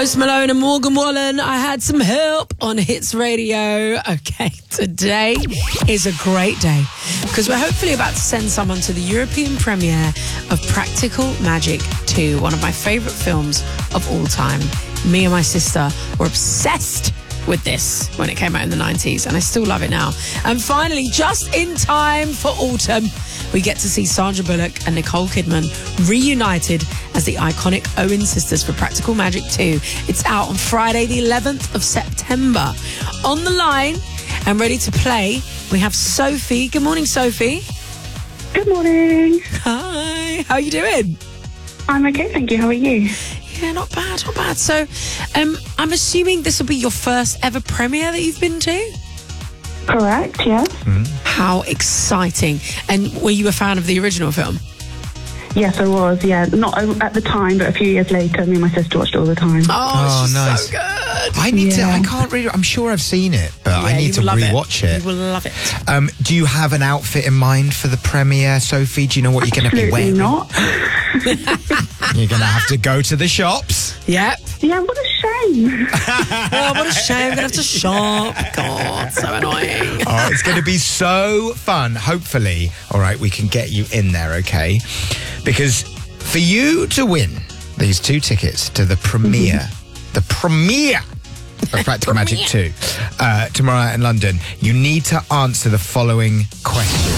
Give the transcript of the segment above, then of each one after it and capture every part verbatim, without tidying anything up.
Post Malone and Morgan Wallen, I Had Some Help on Hits Radio. Okay, today is a great day because we're hopefully about to send someone to the European premiere of Practical Magic two, one of my favourite films of all time. Me and my sister were obsessed with this when it came out in the nineties, and I still love it now. And finally, just in time for autumn, we get to see Sandra Bullock and Nicole Kidman reunited as the iconic Owen sisters for Practical Magic two. It's out on Friday, the eleventh of September. On the line and ready to play, we have Sophie. Good morning, Sophie. Good morning. Hi. How are you doing? I'm okay, thank you. How are you? Yeah, not bad, not bad. So, um, I'm assuming this will be your first ever premiere that you've been to? Correct, yes. Mm. How exciting. And were you a fan of the original film? Yes, I was, yeah. Not at the time, but a few years later, me and my sister watched it all the time. Oh, Oh, it's just nice. so good. I need to. Yeah. I can't read. I'm sure I've seen it, but I Yeah, need you to will love rewatch it. You will love it. Um, do you have an outfit in mind for the premiere, Sophie? Do you know what you're going to be Absolutely wearing? not. You're going to have to go to the shops. Yep. Yeah, what a shame. Oh, what a shame. We're going to have to shop. God, so annoying. Oh, it's going to be so fun. Hopefully, all right, we can get you in there, okay? Because for you to win these two tickets to the premiere, the premiere of Practical Magic two, uh, tomorrow night in London, you need to answer the following question.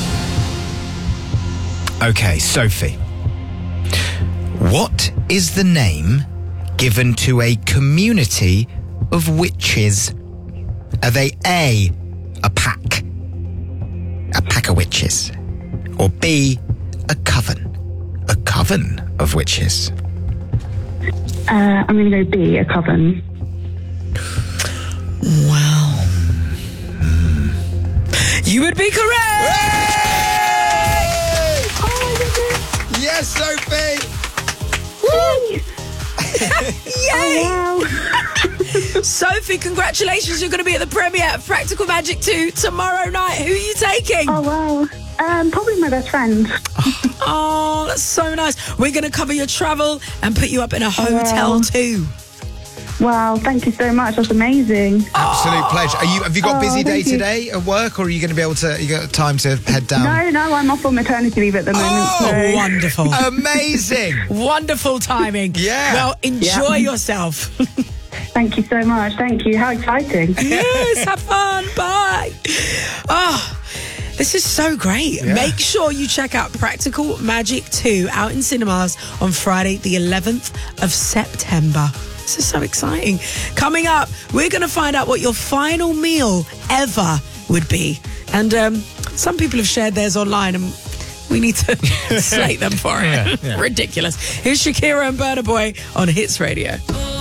Okay, Sophie. What is the name given to a community of witches? Are they A, a pack, a pack of witches, or B, a coven, a coven of witches? Uh, I'm going to go B, a coven. Wow. You would be correct. Oh, Yes, Sophie! Yay. wow. Sophie, congratulations. You're going to be at the premiere of Practical Magic two tomorrow night. Who are you taking? Oh, wow. Um, probably my best friend. Oh, that's so nice. We're going to cover your travel and put you up in a hotel Wow. too. Wow, thank you so much. That's amazing. Absolute pleasure. Are you? Have you got a Oh, busy day thank you. today at work, or are you going to be able to? You got time to head down? No, no, I'm off on maternity leave at the moment. Oh, so. Wonderful. Amazing. Wonderful timing. Yeah. Well, enjoy Yeah. yourself. Thank you so much. Thank you. How exciting. Yes, have fun. Bye. Oh, this is so great. Yeah. Make sure you check out Practical Magic two out in cinemas on Friday, the eleventh of September. This is so exciting. Coming up, we're going to find out what your final meal ever would be. And um, some people have shared theirs online and we need to slate them for it. Yeah, yeah. Ridiculous. Here's Shakira and Burna Boy on Hits Radio.